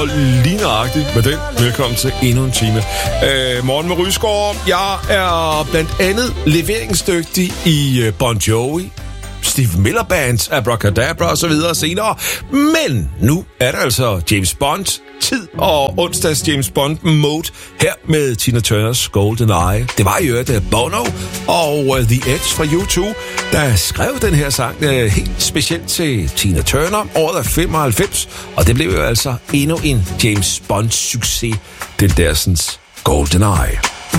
og lige nøjagtigt med den. Velkommen til endnu en time. Morgen med Rysgaard. Jeg er blandt andet leveringsdygtig i Bon Jovi, Steve Miller Band, Abracadabra og så videre senere. Men nu er der altså James Bond tid og onsdags James Bond mode her med Tina Turners Golden Eye. Det var i øvrigt Bono og The Edge fra U2, der skrev den her sang helt specielt til Tina Turner. Året er 95, og det blev jo altså endnu en James Bond succes, den der sådan Golden Eye.